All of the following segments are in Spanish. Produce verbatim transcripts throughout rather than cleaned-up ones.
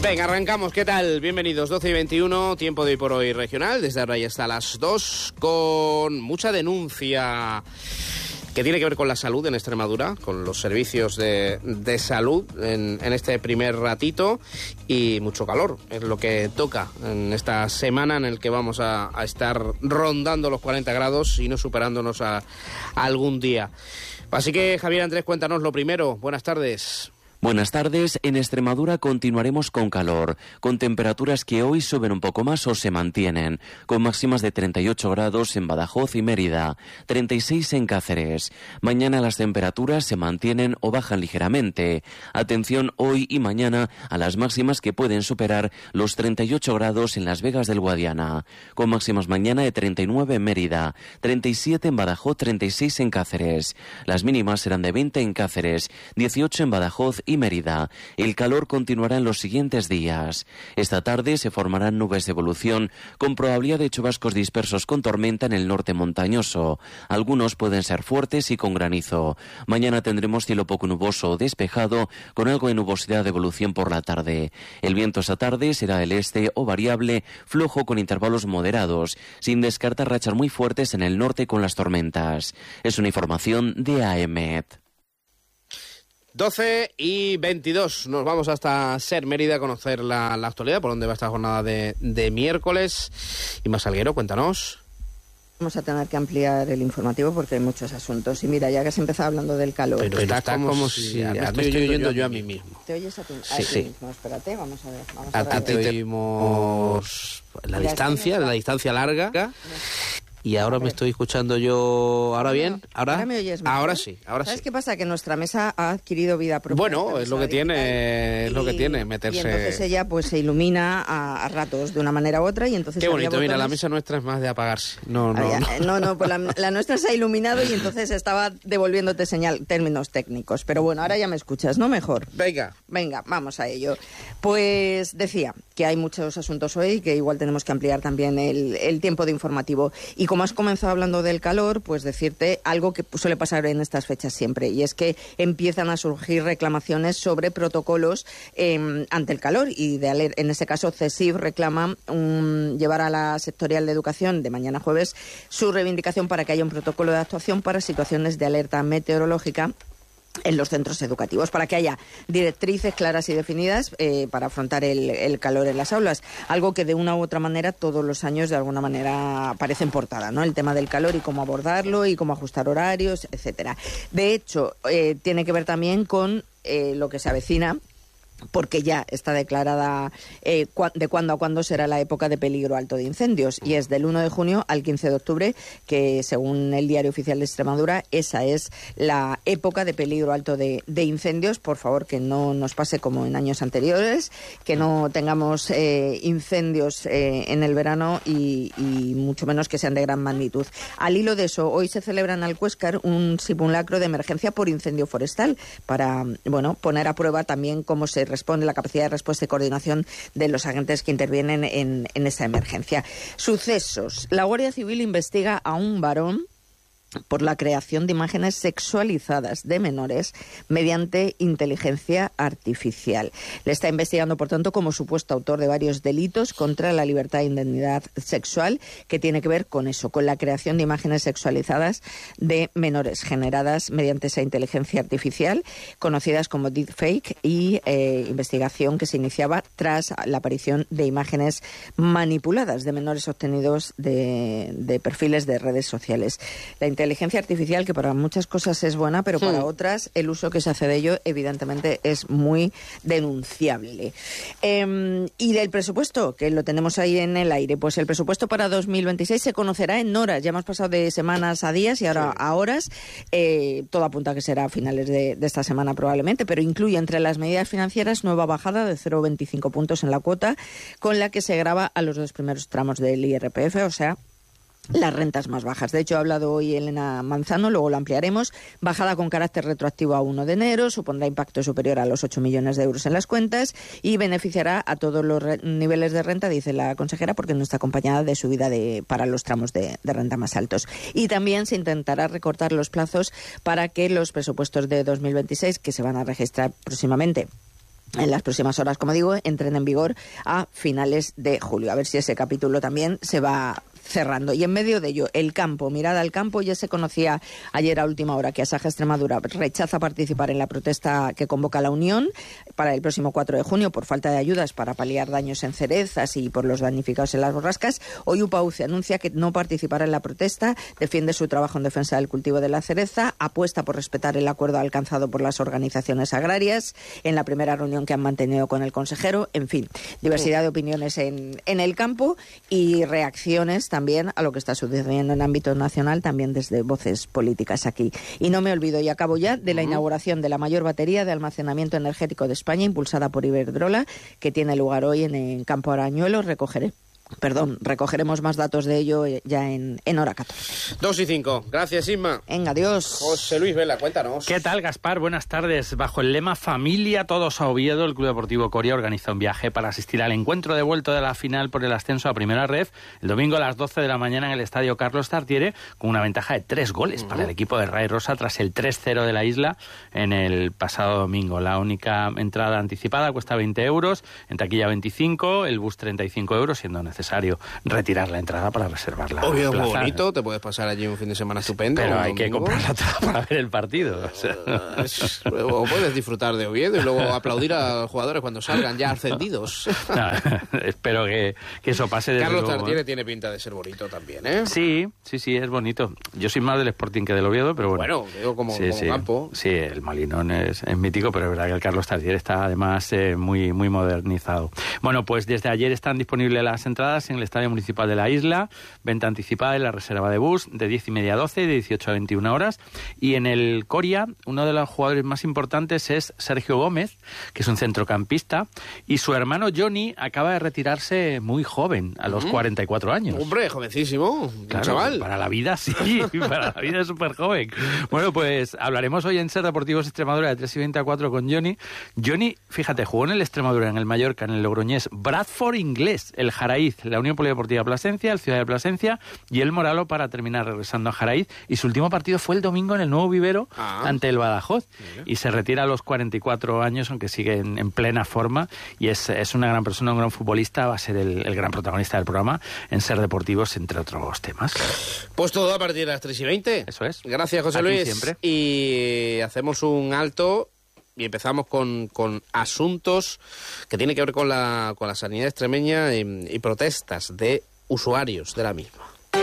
Venga, arrancamos. ¿Qué tal? Bienvenidos, doce y veintiuno, tiempo de hoy por hoy regional. Desde ahora ya hasta las dos, con mucha denuncia que tiene que ver con la salud en Extremadura, con los servicios de, de salud en, en este primer ratito, y mucho calor. Es lo que toca en esta semana en el que vamos a, a estar rondando los cuarenta grados y no superándonos a, a algún día. Así que, Javier Andrés, cuéntanos lo primero. Buenas tardes. Buenas tardes. En Extremadura continuaremos con calor, con temperaturas que hoy suben un poco más o se mantienen, con máximas de treinta y ocho grados en Badajoz y Mérida, treinta y seis en Cáceres. Mañana las temperaturas se mantienen o bajan ligeramente. Atención hoy y mañana a las máximas que pueden superar los treinta y ocho grados en Las Vegas del Guadiana, con máximas mañana de treinta y nueve en Mérida, treinta y siete en Badajoz, treinta y seis en Cáceres. Las mínimas serán de veinte en Cáceres, dieciocho en Badajoz y Mérida. El calor continuará en los siguientes días. Esta tarde se formarán nubes de evolución con probabilidad de chubascos dispersos con tormenta en el norte montañoso. Algunos pueden ser fuertes y con granizo. Mañana tendremos cielo poco nuboso o despejado con algo de nubosidad de evolución por la tarde. El viento esta tarde será del este o variable, flojo con intervalos moderados, sin descartar rachas muy fuertes en el norte con las tormentas. Es una información de A E M E T. doce y veintidós, nos vamos hasta Ser Mérida a conocer la, la actualidad, por dónde va esta jornada de, de miércoles. Y más Salguero, cuéntanos. Vamos a tener que ampliar el informativo porque hay muchos asuntos. Y mira, ya que has empezado hablando del calor... Pero está, está como, como si... si me estoy, estoy oyendo, oyendo yo a mí mismo. ¿Te oyes a ti, sí, sí. mismo? Espérate, vamos a ver. Vamos a, a ver. a ti te oímos la mira, distancia, la distancia larga... No. Y ahora me estoy escuchando yo... ¿Ahora bien? ¿Ahora? ¿Ahora me oyes mejor? Ahora sí, ahora ¿Sabes sí. qué pasa? Que nuestra mesa ha adquirido vida propia. Bueno, es lo que tiene, es lo que tiene, meterse... Y entonces ella pues se ilumina a, a ratos de una manera u otra y entonces... Qué bonito, botones... mira, la mesa nuestra es más de apagarse. No, no, ah, no. No, no, pues la, la nuestra se ha iluminado y entonces estaba devolviéndote señal, términos técnicos. Pero bueno, ahora ya me escuchas, ¿no? Mejor. Venga. Venga, vamos a ello. Pues decía que hay muchos asuntos hoy que igual tenemos que ampliar también el, el tiempo de informativo. Y como has comenzado hablando del calor, pues decirte algo que suele pasar en estas fechas siempre, y es que empiezan a surgir reclamaciones sobre protocolos eh, ante el calor, y de aler- en este caso CESIF reclama um, llevar a la sectorial de educación de mañana jueves su reivindicación para que haya un protocolo de actuación para situaciones de alerta meteorológica en los centros educativos, para que haya directrices claras y definidas eh, para afrontar el, el calor en las aulas, algo que de una u otra manera todos los años de alguna manera aparece en portada, ¿no? El tema del calor y cómo abordarlo y cómo ajustar horarios, etcétera. De hecho, eh, tiene que ver también con eh, lo que se avecina, porque ya está declarada eh, cu- de cuándo a cuándo será la época de peligro alto de incendios, y es del uno de junio al quince de octubre, que según el Diario Oficial de Extremadura, esa es la época de peligro alto de, de incendios. Por favor, que no nos pase como en años anteriores, que no tengamos eh, incendios eh, en el verano y, y mucho menos que sean de gran magnitud. Al hilo de eso, hoy se celebra en Alcuéscar un simulacro de emergencia por incendio forestal para, bueno, poner a prueba también cómo se responde, la capacidad de respuesta y coordinación de los agentes que intervienen en, en esta emergencia. Sucesos. La Guardia Civil investiga a un varón por la creación de imágenes sexualizadas de menores mediante inteligencia artificial. Le está investigando, por tanto, como supuesto autor de varios delitos contra la libertad e indemnidad sexual, que tiene que ver con eso, con la creación de imágenes sexualizadas de menores generadas mediante esa inteligencia artificial, conocidas como deepfake, y eh, investigación que se iniciaba tras la aparición de imágenes manipuladas de menores obtenidos de, de perfiles de redes sociales. La inteligencia artificial, que para muchas cosas es buena, pero para sí. otras el uso que se hace de ello evidentemente es muy denunciable. Eh, y del presupuesto, que lo tenemos ahí en el aire, pues el presupuesto para dos mil veintiséis se conocerá en horas. Ya hemos pasado de semanas a días y ahora sí. a horas. Eh, todo apunta a que será a finales de, de esta semana probablemente, pero incluye entre las medidas financieras nueva bajada de cero coma veinticinco puntos en la cuota con la que se grava a los dos primeros tramos del I R P F, o sea, las rentas más bajas. De hecho, ha hablado hoy Elena Manzano, luego lo ampliaremos. Bajada con carácter retroactivo a uno de enero, supondrá impacto superior a los ocho millones de euros en las cuentas y beneficiará a todos los re- niveles de renta, dice la consejera, porque no está acompañada de subida de, para los tramos de, de renta más altos. Y también se intentará recortar los plazos para que los presupuestos de dos mil veintiséis, que se van a registrar próximamente en las próximas horas, como digo, entren en vigor a finales de julio. A ver si ese capítulo también se va cerrando. Y en medio de ello, el campo, mirada al campo. Ya se conocía ayer a última hora que Asaja Extremadura rechaza participar en la protesta que convoca la Unión para el próximo cuatro de junio por falta de ayudas para paliar daños en cerezas y por los damnificados en las borrascas. Hoy UPAUCE anuncia que no participará en la protesta, defiende su trabajo en defensa del cultivo de la cereza, apuesta por respetar el acuerdo alcanzado por las organizaciones agrarias en la primera reunión que han mantenido con el consejero. En fin, diversidad de opiniones en, en el campo y reacciones también a lo que está sucediendo en ámbito nacional, también desde voces políticas aquí. Y no me olvido, y acabo ya, de la inauguración de la mayor batería de almacenamiento energético de España, impulsada por Iberdrola, que tiene lugar hoy en, en Campo Arañuelo. Recogeré Perdón, recogeremos más datos de ello ya en, en hora catorce. Dos y cinco. Gracias, Inma. Venga, adiós. José Luis Vela, cuéntanos. ¿Qué tal, Gaspar? Buenas tardes. Bajo el lema Familia Todos a Oviedo, el Club Deportivo Coria organiza un viaje para asistir al encuentro de vuelta de la final por el ascenso a Primera Ref el domingo a las doce de la mañana en el Estadio Carlos Tartiere, con una ventaja de tres goles uh-huh. para el equipo de Ray Rosa tras el tres cero de la Isla en el pasado domingo. La única entrada anticipada cuesta veinte euros, en taquilla veinticinco, el bus treinta y cinco euros, siendo necesario retirar la entrada para reservar la Obvio, plaza. Muy bonito, te puedes pasar allí un fin de semana estupendo. Pero hay que comprar la entrada para ver el partido. O, sea. es, o puedes disfrutar de Oviedo y luego aplaudir a los jugadores cuando salgan ya ascendidos. No, espero que, que eso pase desde Carlos luego, Tartiere ¿eh? tiene pinta de ser bonito también, ¿eh? Sí, sí, sí, es bonito. Yo soy más del Sporting que del Oviedo, pero bueno. Bueno, digo como, sí, como sí. campo. Sí, el Molinón es, es mítico, pero es verdad que el Carlos Tartiere está además eh, muy, muy modernizado. Bueno, pues desde ayer están disponibles las entradas en el Estadio Municipal de la Isla, venta anticipada en la reserva de bus de diez y media a doce, de dieciocho a veintiuna horas. Y en el Coria, uno de los jugadores más importantes es Sergio Gómez, que es un centrocampista, y su hermano Johnny acaba de retirarse muy joven, a los cuarenta y cuatro años. Hombre, jovencísimo, claro, chaval. Para la vida sí, para la vida es súper joven. Bueno, pues hablaremos hoy en Ser Deportivos Extremadura de tres y veinte a cuatro con Johnny. Johnny, fíjate, jugó en el Extremadura, en el Mallorca, en el Logroñés, Bradford Inglés, el Jaraiz, la Unión Polideportiva Plasencia, el Ciudad de Plasencia y el Moralo para terminar regresando a Jaraiz. Y su último partido fue el domingo en el Nuevo Vivero ah. ante el Badajoz. Mira. Y se retira a los cuarenta y cuatro años, aunque sigue en, en plena forma. Y es, es una gran persona, un gran futbolista, va a ser el, el gran protagonista del programa en Ser Deportivos, entre otros temas. Pues todo a partir de las tres y veinte. Eso es. Gracias, José Aquí Luis. Siempre. Y hacemos un alto y empezamos con, con asuntos que tienen que ver con la, con la sanidad extremeña y, y protestas de usuarios de la misma.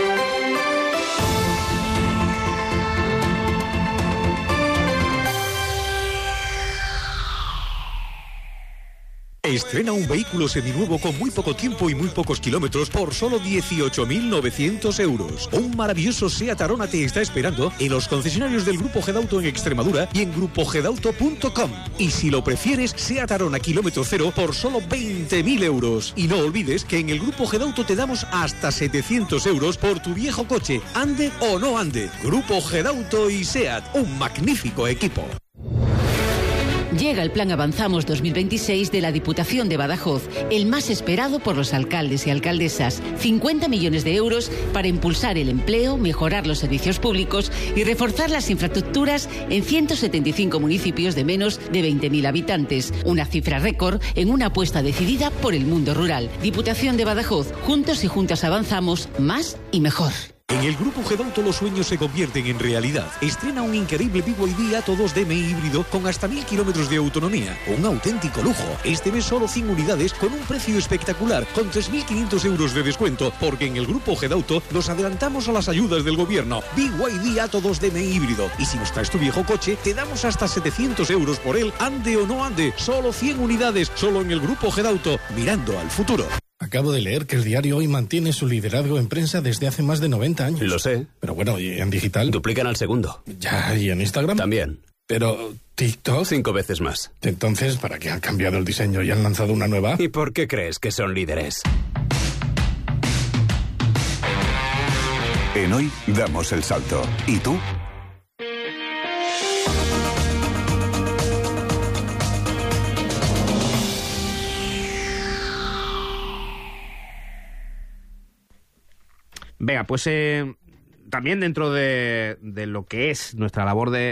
Estrena un vehículo seminuevo con muy poco tiempo y muy pocos kilómetros por solo dieciocho mil novecientos euros. Un maravilloso Seat Arona te está esperando en los concesionarios del Grupo Gedauto en Extremadura y en grupo gedauto punto com. Y si lo prefieres, Seat Arona kilómetro cero por solo veinte mil euros. Y no olvides que en el Grupo Gedauto te damos hasta setecientos euros por tu viejo coche, ande o no ande. Grupo Gedauto y Seat, un magnífico equipo. Llega el Plan Avanzamos dos mil veintiséis de la Diputación de Badajoz, el más esperado por los alcaldes y alcaldesas. cincuenta millones de euros para impulsar el empleo, mejorar los servicios públicos y reforzar las infraestructuras en ciento setenta y cinco municipios de menos de veinte mil habitantes. Una cifra récord en una apuesta decidida por el mundo rural. Diputación de Badajoz, juntos y juntas avanzamos más y mejor. En el Grupo Gedauto los sueños se convierten en realidad. Estrena un increíble B Y D Atto dos D M I híbrido con hasta mil kilómetros de autonomía. Un auténtico lujo. Este mes solo cien unidades con un precio espectacular, con tres mil quinientos euros de descuento, porque en el Grupo Gedauto nos adelantamos a las ayudas del gobierno. B Y D Atto dos D M I híbrido. Y si nos traes tu viejo coche, te damos hasta setecientos euros por él, ande o no ande. Solo cien unidades, solo en el Grupo Gedauto, mirando al futuro. Acabo de leer que el diario Hoy mantiene su liderazgo en prensa desde hace más de noventa años. Lo sé. Pero bueno, ¿y en digital? Duplican al segundo. Ya, ¿y en Instagram? También. Pero, ¿TikTok? Cinco veces más. Entonces, ¿para qué han cambiado el diseño y han lanzado una nueva? ¿Y por qué crees que son líderes? En Hoy damos el salto. ¿Y tú? Venga, pues eh, también dentro de, de lo que es nuestra labor de,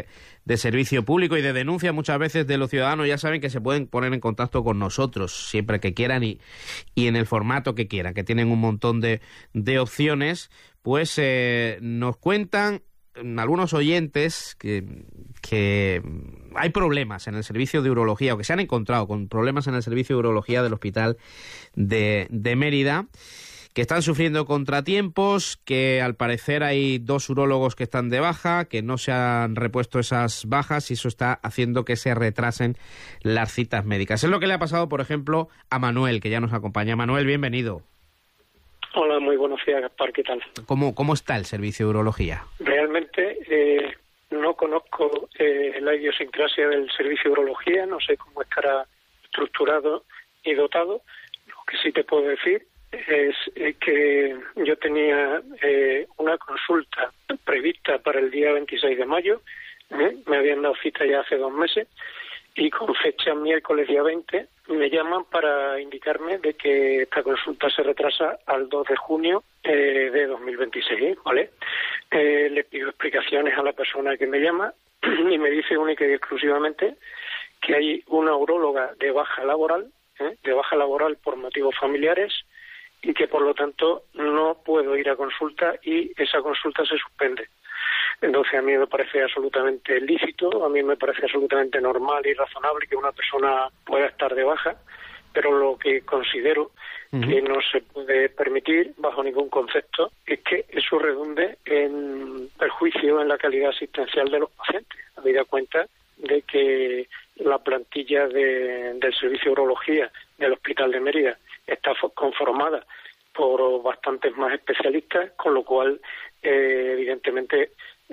de servicio público y de denuncia muchas veces de los ciudadanos. Ya saben que se pueden poner en contacto con nosotros siempre que quieran y, y en el formato que quieran, que tienen un montón de, de opciones. Pues eh, nos cuentan algunos oyentes que, que hay problemas en el servicio de urología, o que se han encontrado con problemas en el servicio de urología del Hospital de, de Mérida, que están sufriendo contratiempos, que al parecer hay dos urólogos que están de baja, que no se han repuesto esas bajas y eso está haciendo que se retrasen las citas médicas. Es lo que le ha pasado, por ejemplo, a Manuel, que ya nos acompaña. Manuel, bienvenido. Hola, muy buenos días, Gaspar, ¿qué tal? ¿Cómo, cómo está el servicio de urología? Realmente eh, no conozco eh, la idiosincrasia del servicio de urología, no sé cómo estará estructurado y dotado. Lo que sí te puedo decir es eh, que yo tenía eh, una consulta prevista para el día veintiséis de mayo, ¿eh? Me habían dado cita ya hace dos meses, y con fecha miércoles día veinte me llaman para indicarme de que esta consulta se retrasa al dos de junio eh, de dos mil veintiséis, ¿vale? Eh, le pido explicaciones a la persona que me llama y me dice única y exclusivamente que hay una uróloga de baja laboral, ¿eh? de baja laboral por motivos familiares, y que por lo tanto no puedo ir a consulta y esa consulta se suspende. Entonces a mí me parece absolutamente lícito, a mí me parece absolutamente normal y razonable que una persona pueda estar de baja, pero lo que considero uh-huh. que no se puede permitir bajo ningún concepto es que eso redunde en perjuicio en la calidad asistencial de los pacientes, habida cuenta de que la plantilla de, del servicio de urología del Hospital de Mérida está conformada por bastantes más especialistas, con lo cual eh, evidentemente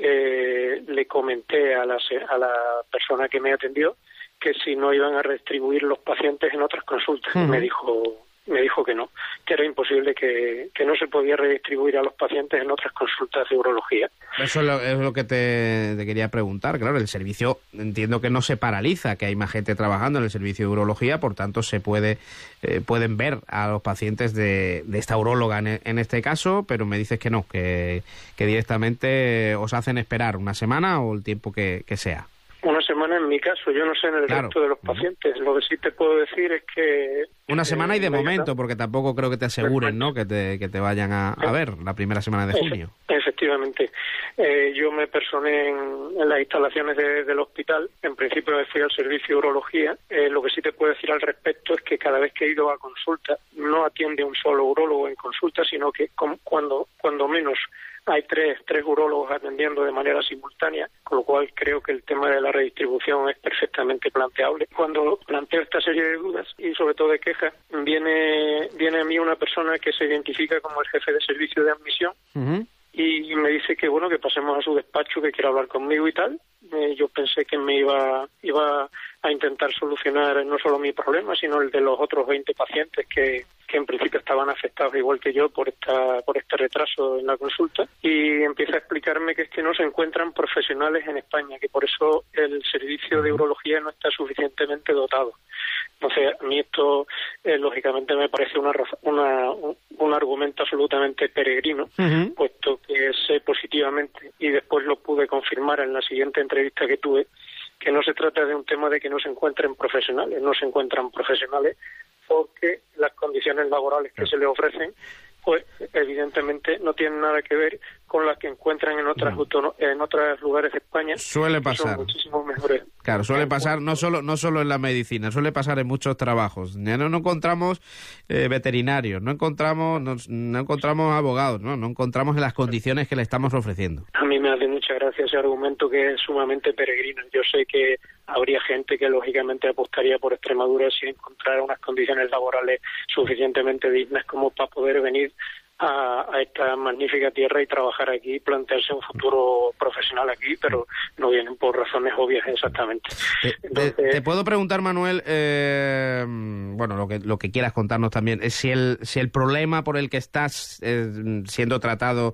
eh, le comenté a la, a la persona que me atendió que si no iban a redistribuir los pacientes en otras consultas. Uh-huh. Me dijo me dijo que no, que era imposible, que, que no se podía redistribuir a los pacientes en otras consultas de urología. Eso es lo, es lo que te, te quería preguntar. Claro, el servicio entiendo que no se paraliza, que hay más gente trabajando en el servicio de urología, por tanto se puede eh, pueden ver a los pacientes de, de esta uróloga en, en este caso, pero me dices que no, que, que directamente os hacen esperar una semana o el tiempo que, que sea. Una semana en mi caso, yo no sé en el claro. resto de los pacientes. Lo que sí te puedo decir es que... Una semana eh, y de momento, porque tampoco creo que te aseguren, ¿no?, que te, que te vayan a, a ver la primera semana de junio. Efectivamente. Eh, yo me personé en, en las instalaciones de, del hospital. En principio me fui al servicio de urología. Eh, lo que sí te puedo decir al respecto es que cada vez que he ido a consulta, no atiende un solo urólogo en consulta, sino que con, cuando, cuando menos... hay tres, tres urólogos atendiendo de manera simultánea, con lo cual creo que el tema de la redistribución es perfectamente planteable. Cuando planteo esta serie de dudas y sobre todo de quejas, viene, viene a mí una persona que se identifica como el jefe de servicio de admisión uh-huh. y me dice que bueno, que pasemos a su despacho, que quiere hablar conmigo y tal. Eh, yo pensé que me iba, iba a intentar solucionar no solo mi problema, sino el de los otros veinte pacientes que, que en principio estaban afectados igual que yo por esta por este retraso en la consulta, y empieza a explicarme que es que no se encuentran profesionales en España, que por eso el servicio de urología no está suficientemente dotado. Entonces, a mí esto, eh, lógicamente, me parece una, una, un, un argumento absolutamente peregrino, uh-huh. puesto que sé positivamente, y después lo pude confirmar en la siguiente entrevista que tuve, que no se trata de un tema de que no se encuentren profesionales, no se encuentran profesionales porque las condiciones laborales que se les ofrecen, pues evidentemente no tienen nada que ver con las que encuentran en otras no. en otros lugares de España. Suele pasar. Son muchísimo mejores. Claro, suele pasar no solo no solo en la medicina, suele pasar en muchos trabajos. Ya no, no encontramos eh, veterinarios, no encontramos no, no encontramos abogados, no no encontramos en las condiciones que le estamos ofreciendo. A mí me hace mucha gracia ese argumento, que es sumamente peregrino. Yo sé que habría gente que lógicamente apostaría por Extremadura si encontrara unas condiciones laborales suficientemente dignas como para poder venir a, a esta magnífica tierra y trabajar aquí y plantearse un futuro profesional aquí, pero no vienen por razones obvias exactamente. Te, Entonces, te, te puedo preguntar, Manuel, eh, bueno, lo que lo que quieras contarnos también, es si el si el problema por el que estás eh, siendo tratado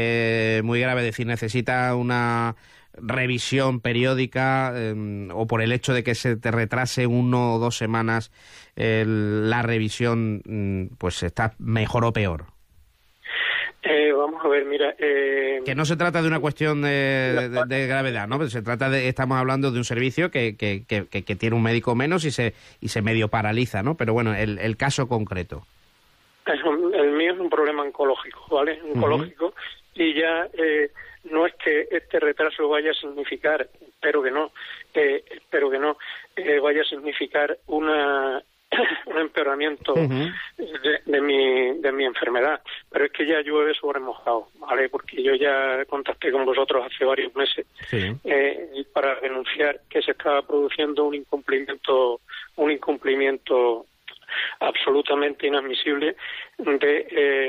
eh, muy grave, es decir, necesita una revisión periódica eh, o por el hecho de que se te retrase uno o dos semanas eh, la revisión, pues está mejor o peor. Eh, vamos a ver, mira... Eh... Que no se trata de una cuestión de, de, de gravedad, ¿no? Se trata de... Estamos hablando de un servicio que, que, que, que tiene un médico menos y se y se medio paraliza, ¿no? Pero bueno, el, el caso concreto. Es un, el mío es un problema oncológico, ¿vale? Oncológico. Uh-huh. Y ya eh, no es que este retraso vaya a significar, espero que no, eh, espero que no, eh, vaya a significar una... un empeoramiento uh-huh. de, de mi de mi enfermedad, pero es que ya llueve sobre mojado, ¿vale? Porque yo ya contacté con vosotros hace varios meses sí. eh, para denunciar que se estaba produciendo un incumplimiento un incumplimiento absolutamente inadmisible de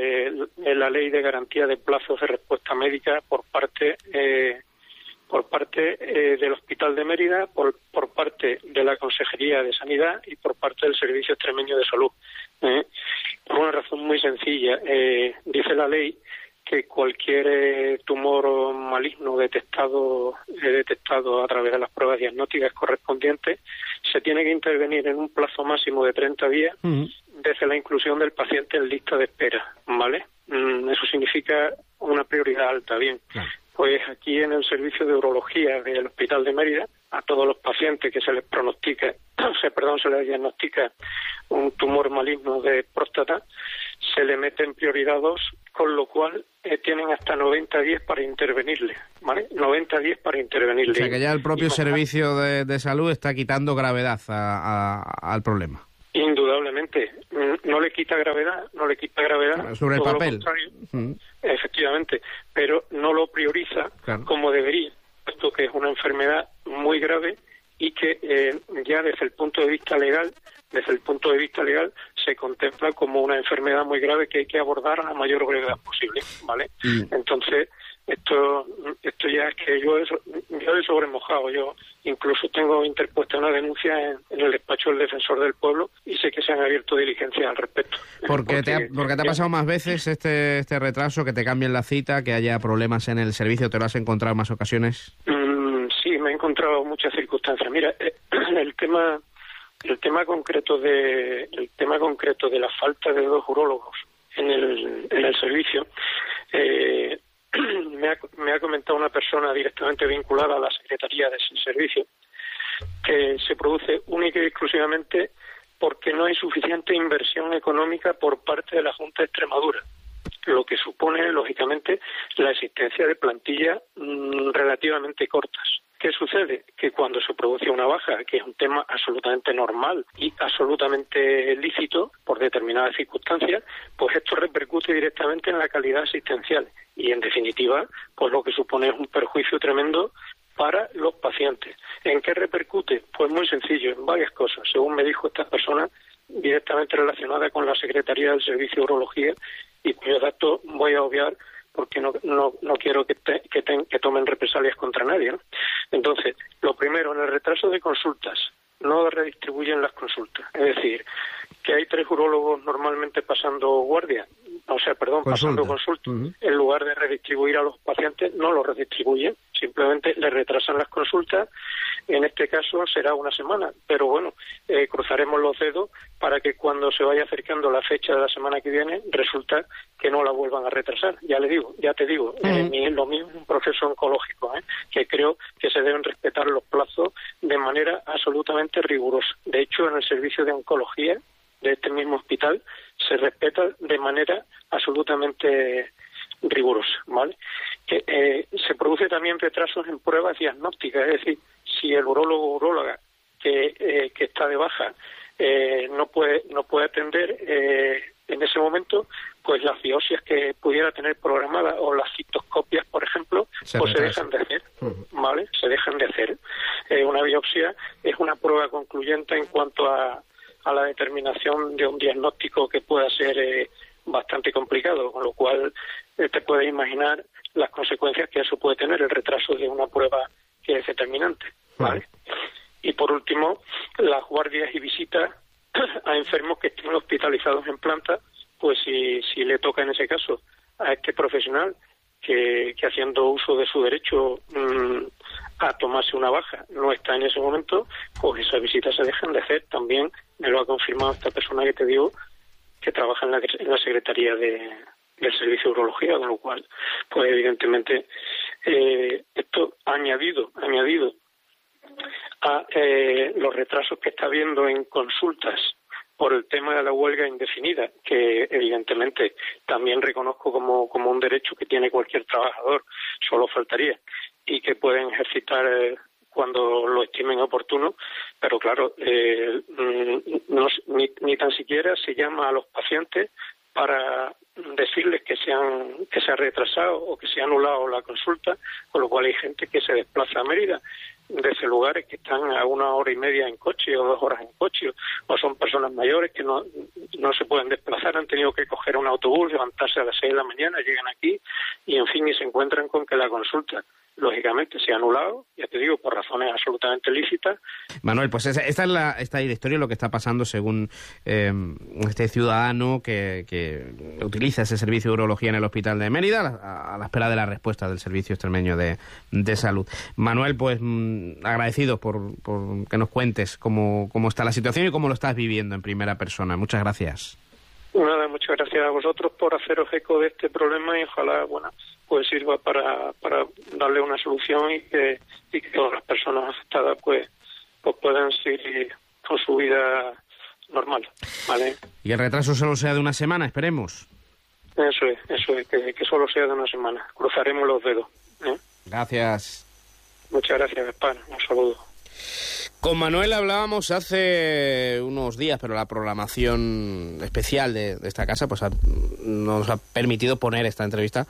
eh, la ley de garantía de plazos de respuesta médica por parte eh, por parte eh, del Hospital de Mérida, por, por parte de la Consejería de Sanidad y por parte del Servicio Extremeño de Salud. ¿eh? Por una razón muy sencilla. Eh, dice la ley que cualquier eh, tumor maligno detectado, eh, detectado a través de las pruebas diagnósticas correspondientes se tiene que intervenir en un plazo máximo de treinta días uh-huh. desde la inclusión del paciente en lista de espera, ¿vale? Mm, eso significa una prioridad alta, bien. Claro. Pues aquí en el servicio de urología del Hospital de Mérida, a todos los pacientes que se les pronostica, se, perdón, se les diagnostica un tumor maligno de próstata, se le mete en prioridad dos, con lo cual eh, tienen hasta noventa días para intervenirle, ¿vale? noventa días para intervenirle. O sea que ya el propio servicio de, de salud está quitando gravedad a, a, al problema. Indudablemente, no le quita gravedad, no le quita gravedad. Sobre el papel. Mm. Efectivamente, pero no lo prioriza claro. como debería, puesto que es una enfermedad muy grave y que eh, ya desde el punto de vista legal, desde el punto de vista legal, se contempla como una enfermedad muy grave que hay que abordar a la mayor brevedad posible, ¿vale? Mm. Entonces, esto esto ya es que yo yo he sobremojado. Yo incluso tengo interpuesta una denuncia en, en el despacho del defensor del pueblo y sé que se han abierto diligencias al respecto. Porque, porque te ha, porque te ha pasado más veces este este retraso, que te cambien la cita, que haya problemas en el servicio, ¿te lo has encontrado en más ocasiones? Mm, sí, me he encontrado muchas circunstancias. Mira, eh, el tema el tema concreto de el tema concreto de la falta de dos urólogos en el en el servicio. Eh, Me ha, me ha comentado una persona directamente vinculada a la Secretaría de ese servicio que se produce única y exclusivamente porque no hay suficiente inversión económica por parte de la Junta de Extremadura, lo que supone, lógicamente, la existencia de plantillas mmm, relativamente cortas. ¿Qué sucede? Que cuando se produce una baja, que es un tema absolutamente normal y absolutamente lícito por determinadas circunstancias, pues esto repercute directamente en la calidad asistencial y, en definitiva, pues lo que supone es un perjuicio tremendo para los pacientes. ¿En qué repercute? Pues muy sencillo, en varias cosas. Según me dijo esta persona, directamente relacionada con la Secretaría del Servicio de Urología, y cuyos datos voy a obviar porque no no, no quiero que, te, que, te, que tomen represalias contra nadie, ¿no? Entonces, lo primero, en el retraso de consultas, no redistribuyen las consultas. Es decir, que hay tres urólogos normalmente pasando guardia, o sea, perdón, Consulta. pasando consulta, uh-huh. en lugar de redistribuir a los pacientes, no los redistribuyen, simplemente les retrasan las consultas. En este caso será una semana, pero bueno, eh, cruzaremos los dedos para que cuando se vaya acercando la fecha de la semana que viene, resulta que no la vuelvan a retrasar. Ya le digo, ya te digo, uh-huh. eh, mi, lo mío es un proceso oncológico, ¿eh? que creo que se deben respetar los plazos de manera absolutamente rigurosa. De hecho, en el servicio de oncología de este mismo hospital se respeta de manera absolutamente rigurosa, ¿vale? Que eh, se produce también retrasos en pruebas diagnósticas, es decir, si el urólogo o uróloga que eh, que está de baja eh, no puede no puede atender eh, en ese momento, pues las biopsias que pudiera tener programadas o las citoscopias, por ejemplo, se pues se dejan de hacer, ¿vale? Se dejan de hacer. Eh, una biopsia es una prueba concluyente en cuanto a a la determinación de un diagnóstico que pueda ser eh, bastante complicado, con lo cual eh, te puedes imaginar las consecuencias que eso puede tener, el retraso de una prueba que es determinante, ¿vale? Uh-huh. Y por último, las guardias y visitas a enfermos que estén hospitalizados en planta, pues si, si le toca en ese caso a este profesional que, que haciendo uso de su derecho mmm, a tomarse una baja no está en ese momento, pues esas visitas se dejan de hacer. También me lo ha confirmado esta persona que te digo que trabaja en la, en la Secretaría de, del servicio de urología, con lo cual, pues evidentemente, eh, esto ha añadido, ha añadido a eh, los retrasos que está habiendo en consultas por el tema de la huelga indefinida, que evidentemente también reconozco como, como un derecho que tiene cualquier trabajador, solo faltaría, y que pueden ejercitar eh, cuando lo estimen oportuno, pero claro, eh, no, ni, ni tan siquiera se llama a los pacientes para decirles que se, han, que se ha retrasado o que se ha anulado la consulta, con lo cual hay gente que se desplaza a Mérida desde lugares que están a una hora y media en coche o dos horas en coche, o son personas mayores que no, no se pueden desplazar, han tenido que coger un autobús, levantarse a las seis de la mañana, llegan aquí y en fin, y se encuentran con que la consulta lógicamente se ha anulado, ya te digo, por razones absolutamente lícitas. Manuel, pues esa, esta es la, esta es la historia, lo que está pasando según eh, este ciudadano que, que utiliza ese servicio de urología en el hospital de Mérida, a, a la espera de la respuesta del Servicio Extremeño de, de Salud. Manuel, pues mmm, agradecido por, por que nos cuentes cómo, cómo está la situación y cómo lo estás viviendo en primera persona. Muchas gracias. Nada, muchas gracias a vosotros por haceros eco de este problema y ojalá, bueno, pues sirva para, para darle una solución y que, y que todas las personas afectadas pues, pues puedan seguir con su vida normal, ¿vale? Y el retraso solo sea de una semana, esperemos. Eso es, eso es, que, que solo sea de una semana. Cruzaremos los dedos, ¿eh? Gracias. Muchas gracias, Gaspar. Un saludo. Con Manuel hablábamos hace unos días, pero la programación especial de, de esta casa pues ha, nos ha permitido poner esta entrevista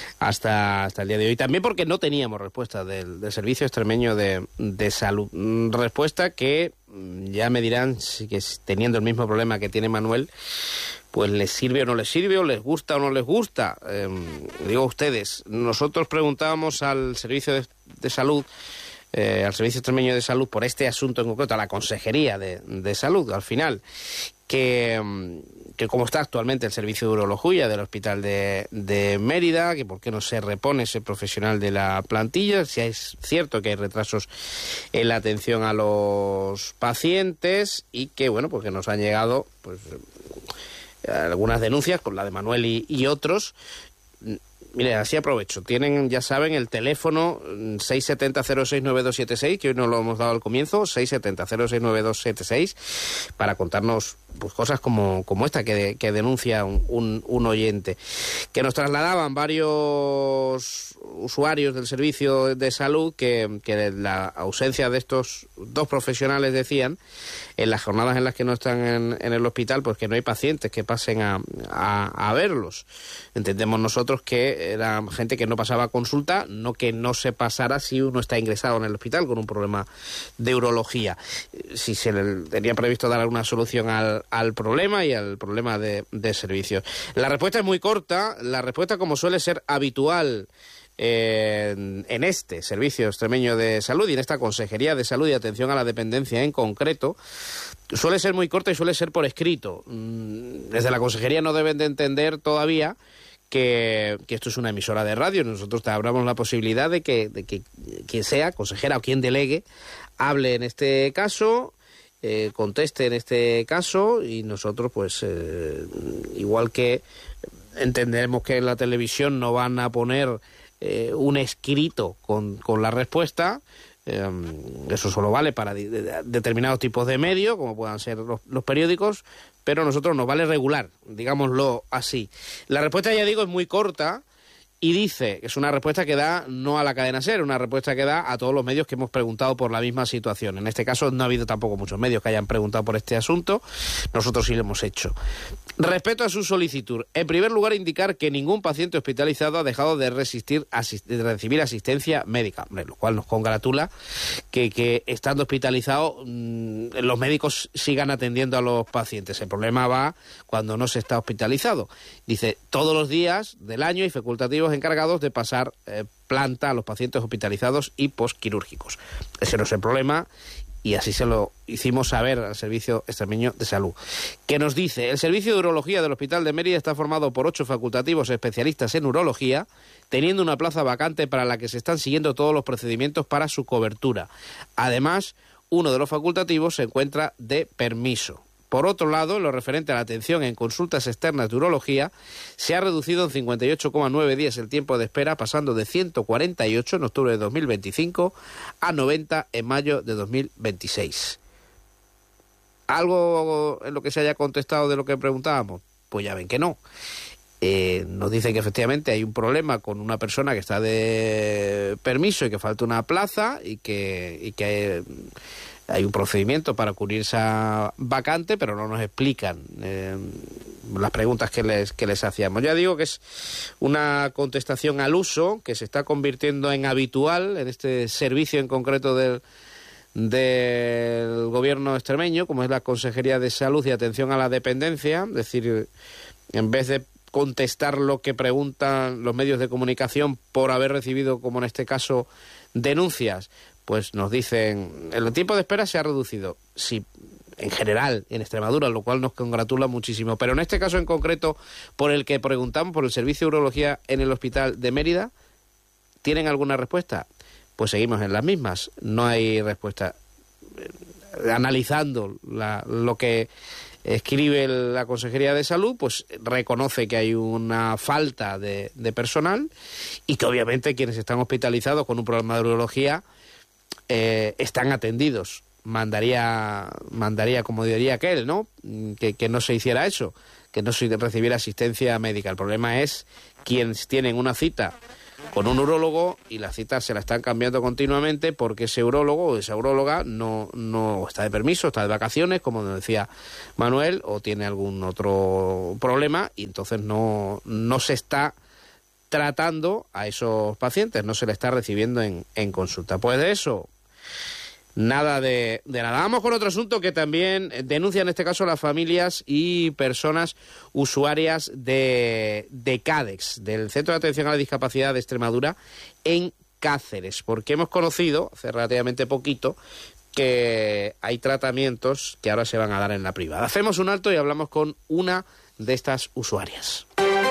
hasta, hasta el día de hoy. También porque no teníamos respuesta del, del Servicio Extremeño de, de Salud. Respuesta que ya me dirán si que teniendo el mismo problema que tiene Manuel, pues les sirve o no les sirve, o les gusta o no les gusta. Eh, digo a ustedes, nosotros preguntábamos al Servicio de, de Salud, Eh, al Servicio Extremeño de Salud por este asunto en concreto, a la Consejería de, de Salud, al final, que, que cómo está actualmente el servicio de urología del Hospital de, de Mérida, que por qué no se repone ese profesional de la plantilla, si es cierto que hay retrasos en la atención a los pacientes y que, bueno, porque nos han llegado pues algunas denuncias, con la de Manuel y, y otros. Mire, así aprovecho. Tienen, ya saben, el teléfono seis siete cero cero seis nueve dos siete seis, que hoy nos lo hemos dado al comienzo, seis siete cero cero seis nueve dos siete seis, para contarnos pues cosas como, como esta que, de, que denuncia un, un, un oyente. Que nos trasladaban varios usuarios del servicio de salud que, que la ausencia de estos dos profesionales, decían, en las jornadas en las que no están en, en el hospital, pues que no hay pacientes que pasen a, a, a verlos. Entendemos nosotros que era gente que no pasaba consulta, no que no se pasara si uno está ingresado en el hospital con un problema de urología. Si se le tenía previsto dar alguna solución al, al problema y al problema de, de servicios. La respuesta es muy corta, la respuesta, como suele ser habitual Eh, en este Servicio Extremeño de Salud y en esta Consejería de Salud y Atención a la Dependencia en concreto, suele ser muy corta y suele ser por escrito. Desde la Consejería no deben de entender todavía que, que esto es una emisora de radio. Nosotros te abramos la posibilidad de que, de que quien sea, consejera o quien delegue, hable en este caso, eh, conteste en este caso, y nosotros pues eh, igual que entendemos que en la televisión no van a poner Eh, un escrito con, con la respuesta, eh, eso solo vale para de, de, determinados tipos de medios, como puedan ser los, los periódicos, pero a nosotros nos vale regular, digámoslo así. La respuesta, ya digo, es muy corta y dice, es una respuesta que da no a la cadena SER, una respuesta que da a todos los medios que hemos preguntado por la misma situación. En este caso no ha habido tampoco muchos medios que hayan preguntado por este asunto, nosotros sí lo hemos hecho. Respecto a su solicitud, en primer lugar, indicar que ningún paciente hospitalizado ha dejado de, resistir, asist, de recibir asistencia médica, lo cual nos congratula que, que estando hospitalizado mmm, los médicos sigan atendiendo a los pacientes. El problema va cuando no se está hospitalizado. Dice, todos los días del año hay facultativos encargados de pasar eh, planta a los pacientes hospitalizados y posquirúrgicos. Ese no es el problema. Y así se lo hicimos saber al Servicio Extremeño de Salud, que nos dice: el Servicio de Urología del Hospital de Mérida está formado por ocho facultativos especialistas en urología, teniendo una plaza vacante para la que se están siguiendo todos los procedimientos para su cobertura. Además, uno de los facultativos se encuentra de permiso. Por otro lado, en lo referente a la atención en consultas externas de urología, se ha reducido en cincuenta y ocho coma nueve días el tiempo de espera, pasando de ciento cuarenta y ocho en octubre de dos mil veinticinco a noventa en mayo de dos mil veintiséis. ¿Algo en lo que se haya contestado de lo que preguntábamos? Pues ya ven que no. Eh, nos dicen que efectivamente hay un problema con una persona que está de permiso y que falta una plaza y que, y que hay, hay un procedimiento para cubrir esa vacante, pero no nos explican eh, las preguntas que les, que les hacíamos. Ya digo que es una contestación al uso que se está convirtiendo en habitual en este servicio en concreto del, del gobierno extremeño, como es la Consejería de Salud y Atención a la Dependencia. Es decir, en vez de contestar lo que preguntan los medios de comunicación por haber recibido, como en este caso, denuncias, pues nos dicen, el tiempo de espera se ha reducido, sí, en general, en Extremadura, lo cual nos congratula muchísimo, pero en este caso en concreto, por el que preguntamos, por el servicio de urología en el hospital de Mérida, ¿tienen alguna respuesta? Pues seguimos en las mismas, no hay respuesta. Analizando la, lo que escribe la Consejería de Salud, pues reconoce que hay una falta de, de personal y que obviamente quienes están hospitalizados con un problema de urología eh, están atendidos. Mandaría, mandaría, como diría aquel, ¿no? Que, que no se hiciera eso, que no se recibiera asistencia médica. El problema es quienes tienen una cita con un urólogo y las citas se la están cambiando continuamente porque ese urólogo o esa uróloga no, no está de permiso, está de vacaciones, como nos decía Manuel, o tiene algún otro problema y entonces no, no se está tratando a esos pacientes, no se le está recibiendo en, en consulta. Pues de eso, nada de, de nada. Vamos con otro asunto que también denuncia en este caso las familias y personas usuarias de, de CADEX, del Centro de Atención a la Discapacidad de Extremadura en Cáceres, porque hemos conocido hace relativamente poquito que hay tratamientos que ahora se van a dar en la privada. Hacemos un alto y hablamos con una de estas usuarias.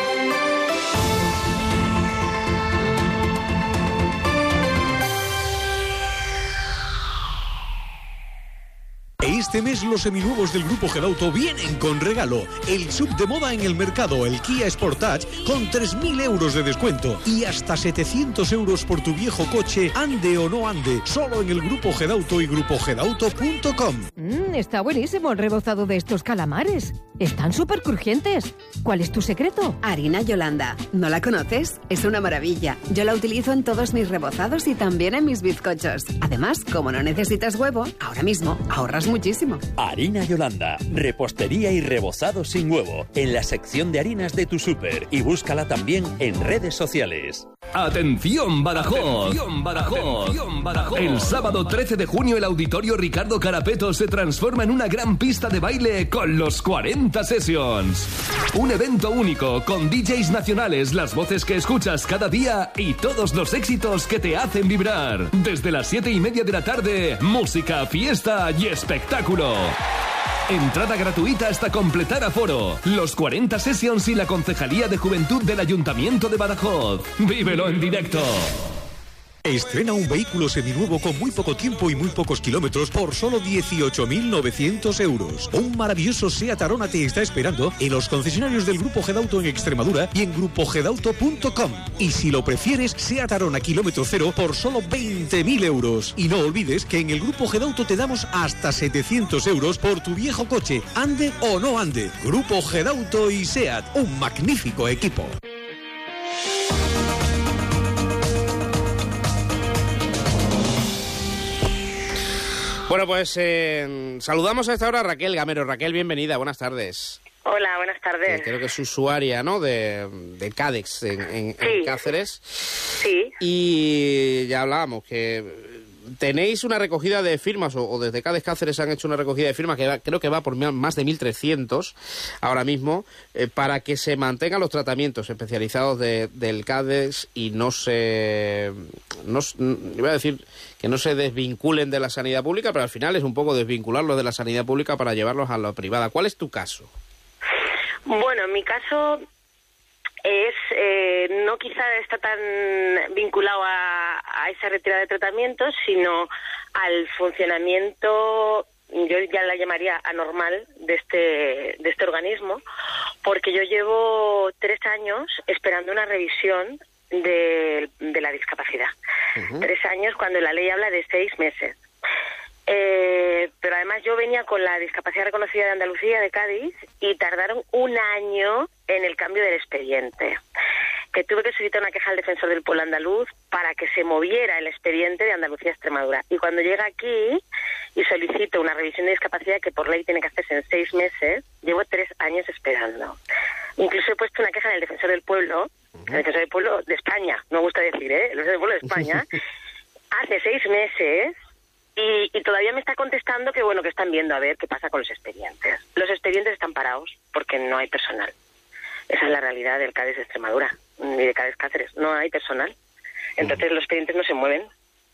Este mes los seminuevos del Grupo Gedauto vienen con regalo. El sub de moda en el mercado, el Kia Sportage, con tres mil euros de descuento. Y hasta setecientos euros por tu viejo coche, ande o no ande. Solo en el Grupo Gedauto y grupo gedauto punto com. Mmm, está buenísimo el rebozado de estos calamares. Están súper crujientes. ¿Cuál es tu secreto? Harina Yolanda. ¿No la conoces? Es una maravilla. Yo la utilizo en todos mis rebozados y también en mis bizcochos. Además, como no necesitas huevo, ahora mismo ahorras muchísimo. Harina Yolanda, repostería y rebozado sin huevo, en la sección de harinas de tu súper y búscala también en redes sociales. ¡Atención Badajoz! ¡Atención Badajoz! ¡Atención Badajoz! El sábado trece de junio el Auditorio Ricardo Carapeto se transforma en una gran pista de baile con los cuarenta Sessions. Un evento único con D Js nacionales, las voces que escuchas cada día y todos los éxitos que te hacen vibrar. Desde las siete y media de la tarde, música, fiesta y espectáculo. Entrada gratuita hasta completar aforo. Los cuarenta Sessions y la Concejalía de Juventud del Ayuntamiento de Badajoz. ¡Vívelo en directo! Estrena un vehículo seminuevo con muy poco tiempo y muy pocos kilómetros por solo dieciocho mil novecientos euros. Un maravilloso SEAT Arona te está esperando en los concesionarios del Grupo Gedauto en Extremadura y en grupo gedauto punto com. Y si lo prefieres, SEAT Arona kilómetro cero por solo veinte mil euros. Y no olvides que en el Grupo Gedauto te damos hasta setecientos euros por tu viejo coche, ande o no ande. Grupo Gedauto y SEAT, un magnífico equipo. Bueno, pues eh, saludamos a esta hora a Raquel Gamero. Raquel, bienvenida, buenas tardes. Hola, buenas tardes. Que creo que es usuaria, ¿no?, de, de CADEX en, en, sí. en Cáceres. Sí. Y ya hablábamos que tenéis una recogida de firmas, o, o desde CADEX Cáceres han hecho una recogida de firmas que va, creo que va por más de mil trescientos ahora mismo, eh, para que se mantengan los tratamientos especializados de, del CADEX y no se... No, iba a decir que no se desvinculen de la sanidad pública, pero al final es un poco desvincularlos de la sanidad pública para llevarlos a la privada. ¿Cuál es tu caso? Bueno, mi caso es eh, no quizá está tan vinculado a, a esa retirada de tratamientos, sino al funcionamiento yo ya la llamaría anormal de este, de este organismo, porque yo llevo tres años esperando una revisión de, de la discapacidad. Uh-huh. Tres años cuando la ley habla de seis meses. Eh, pero además yo venía con la discapacidad reconocida de Andalucía, de Cádiz, y tardaron un año en el cambio del expediente. Que tuve que solicitar una queja al defensor del pueblo andaluz para que se moviera el expediente de Andalucía a Extremadura. Y cuando llega aquí y solicito una revisión de discapacidad que por ley tiene que hacerse en seis meses, llevo tres años esperando. Incluso he puesto una queja en el defensor del pueblo, uh-huh. el defensor del pueblo de España, no me gusta decir, ¿eh? El defensor del pueblo de España, hace seis meses y, y todavía me está contestando que, bueno, que están viendo a ver qué pasa con los expedientes. Los expedientes están parados porque no hay personal. Esa es la realidad del Cádiz de Extremadura y de Cádiz Cáceres. No hay personal. Entonces uh-huh. los expedientes no se mueven.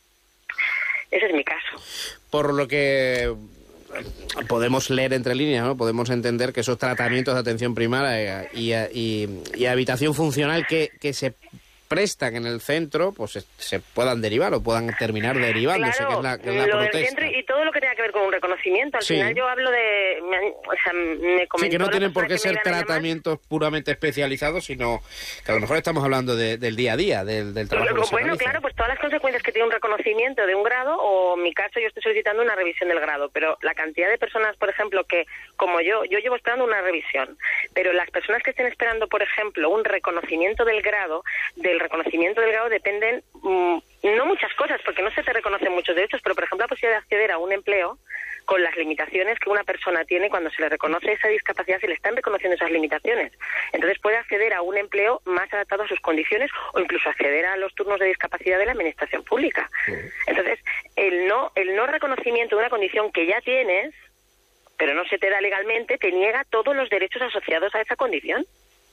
Ese es mi caso. Por lo que podemos leer entre líneas, ¿no? Podemos entender que esos tratamientos de atención primaria y, y, y habitación funcional que, que se prestan en el centro, pues se, se puedan derivar o puedan terminar derivándose, claro, que es la, que es la lo protesta. Del centro y todo lo que tenga que ver con un reconocimiento. Al sí. final yo hablo de... Me, o sea, me comentó sí, que no tienen por qué que ser tratamientos puramente especializados, sino que a lo mejor estamos hablando de, del día a día, del, del trabajo Bueno, que se bueno realiza. Claro, pues todas las consecuencias que tiene un reconocimiento de un grado, o en mi caso yo estoy solicitando una revisión del grado, pero la cantidad de personas, por ejemplo, que como yo, yo llevo esperando una revisión, pero las personas que estén esperando, por ejemplo, un reconocimiento del grado, del reconocimiento del grado dependen mmm, no muchas cosas, porque no se te reconocen muchos derechos, pero por ejemplo la posibilidad de acceder a un empleo con las limitaciones que una persona tiene cuando se le reconoce esa discapacidad, se le están reconociendo esas limitaciones. Entonces puede acceder a un empleo más adaptado a sus condiciones o incluso acceder a los turnos de discapacidad de la administración pública. Entonces, el no, el no reconocimiento de una condición que ya tienes, pero no se te da legalmente, te niega todos los derechos asociados a esa condición.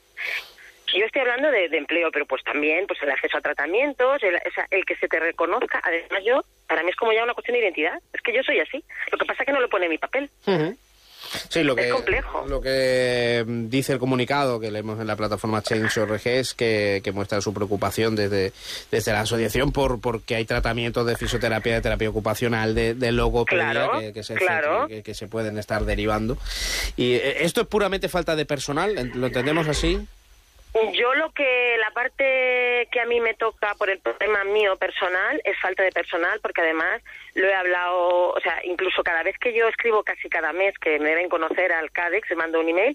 Yo estoy hablando de, de empleo, pero pues también pues el acceso a tratamientos, el, o sea, el que se te reconozca. Además yo, para mí es como ya una cuestión de identidad. Es que yo soy así. Lo que pasa es que no lo pone en mi papel. Uh-huh. Sí, lo que, es complejo. Lo que dice el comunicado que leemos en la plataforma Change punto org es que, que muestra su preocupación desde, desde la asociación por porque hay tratamientos de fisioterapia, de terapia ocupacional, de, de logopedia claro, que, que, se, claro. que, que se pueden estar derivando. Y esto es puramente falta de personal, ¿lo entendemos así? Yo lo que, la parte que a mí me toca por el problema mío personal es falta de personal, porque además lo he hablado, o sea, incluso cada vez que yo escribo, casi cada mes, que me deben conocer al CADEX, se mando un email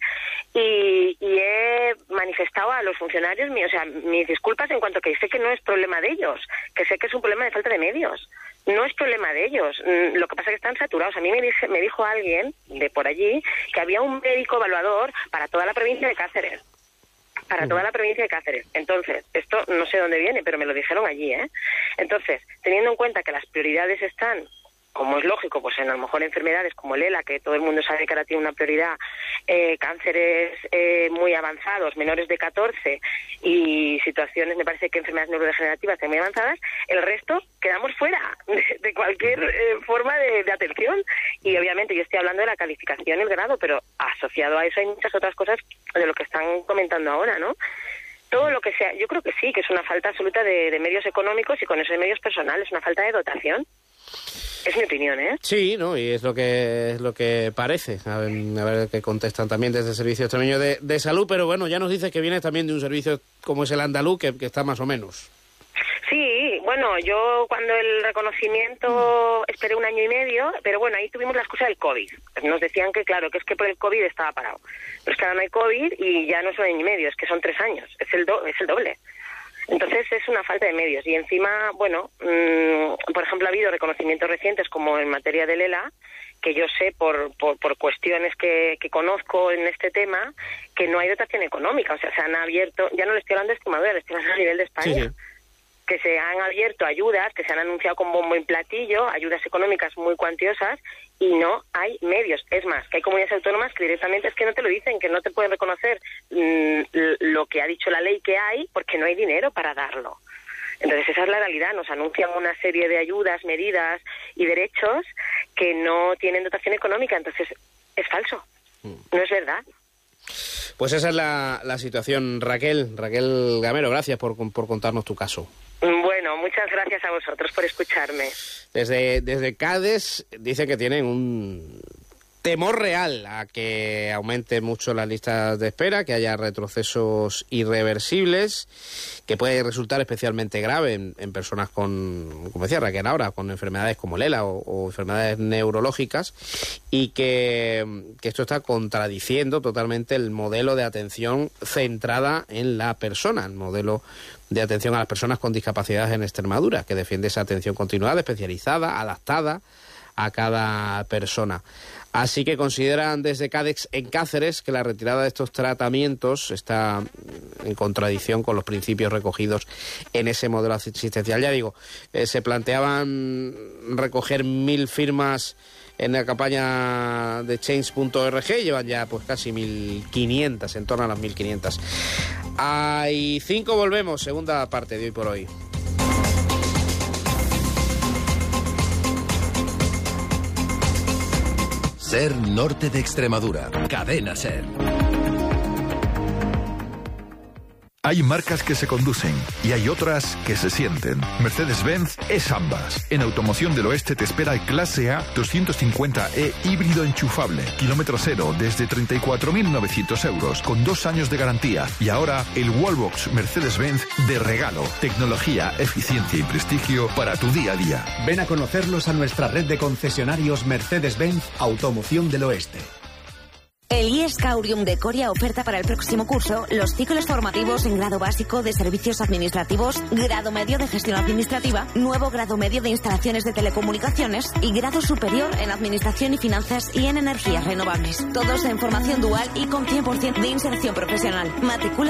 y, y he manifestado a los funcionarios míos, o sea, mis disculpas en cuanto que sé que no es problema de ellos, que sé que es un problema de falta de medios. No es problema de ellos, lo que pasa es que están saturados. A mí me, dije, me dijo alguien de por allí que había un médico evaluador para toda la provincia de Cáceres. Para toda la provincia de Cáceres. Entonces, esto no sé dónde viene, pero me lo dijeron allí, ¿eh? Entonces, teniendo en cuenta que las prioridades están, como es lógico, pues en a lo mejor enfermedades como el ELA, que todo el mundo sabe que ahora tiene una prioridad, eh, cánceres eh, muy avanzados, menores de catorce, y situaciones, me parece que enfermedades neurodegenerativas muy avanzadas, el resto quedamos fuera de, de cualquier eh, forma de, de atención. Y obviamente yo estoy hablando de la calificación, el grado, pero asociado a eso hay muchas otras cosas de lo que están comentando ahora, ¿no? Todo lo que sea, yo creo que sí, que es una falta absoluta de, de medios económicos y con esos medios personales, una falta de dotación. Es mi opinión, ¿eh? Sí, ¿no? Y es lo que es lo que parece. A ver, a ver qué contestan también desde el Servicio Extremeño de, de Salud, pero bueno, ya nos dice que viene también de un servicio como es el andaluz, que, que está más o menos. Sí, bueno, yo cuando el reconocimiento esperé un año y medio, pero bueno, ahí tuvimos la excusa del COVID. Nos decían que, claro, que es que por el COVID estaba parado. Pero es que ahora no hay COVID y ya no es un año y medio, es que son tres años, es el, do, es el doble. Entonces es una falta de medios. Y encima, bueno, mmm, por ejemplo, ha habido reconocimientos recientes como en materia del ELA, que yo sé por, por, por cuestiones que, que conozco en este tema, que no hay dotación económica. O sea, se han abierto, ya no le estoy hablando de Extremadura, le estoy hablando a nivel de España. Sí, sí. Que se han abierto ayudas, que se han anunciado con bombo y platillo, ayudas económicas muy cuantiosas, y no hay medios. Es más, que hay comunidades autónomas que directamente es que no te lo dicen, que no te pueden reconocer mmm, lo que ha dicho la ley que hay, porque no hay dinero para darlo. Entonces esa es la realidad, nos anuncian una serie de ayudas, medidas y derechos que no tienen dotación económica, entonces es falso, no es verdad. Pues esa es la, la situación. Raquel, Raquel Gamero, gracias por, por contarnos tu caso. Bueno, Bueno, muchas gracias a vosotros por escucharme. Desde, desde Cádiz dice que tienen un temor real a que aumente mucho las listas de espera, que haya retrocesos irreversibles, que puede resultar especialmente grave en, en personas con, como decía Raquel ahora, con enfermedades como el ELA o, o enfermedades neurológicas, y que, que esto está contradiciendo totalmente el modelo de atención centrada en la persona, el modelo de atención a las personas con discapacidades en Extremadura, que defiende esa atención continuada, especializada, adaptada a cada persona. Así que consideran desde Cádiz en Cáceres que la retirada de estos tratamientos está en contradicción con los principios recogidos en ese modelo asistencial. Ya digo, eh, se planteaban recoger mil firmas en la campaña de change punto org, llevan ya pues casi mil quinientas, en torno a las mil quinientas. Hay cinco, volvemos, segunda parte de Hoy por Hoy. Ser Norte de Extremadura. Cadena Ser. Hay marcas que se conducen y hay otras que se sienten. Mercedes-Benz es ambas. En Automoción del Oeste te espera el Clase A doscientos cincuenta E híbrido enchufable. Kilómetro cero desde treinta y cuatro mil novecientos euros con dos años de garantía. Y ahora el Wallbox Mercedes-Benz de regalo. Tecnología, eficiencia y prestigio para tu día a día. Ven a conocerlos a nuestra red de concesionarios Mercedes-Benz Automoción del Oeste. El I E S C Aurium de Coria oferta para el próximo curso los ciclos formativos en grado básico de servicios administrativos, grado medio de gestión administrativa, nuevo grado medio de instalaciones de telecomunicaciones y grado superior en administración y finanzas y en energías renovables. Todos en formación dual y con cien por ciento de inserción profesional. Matricula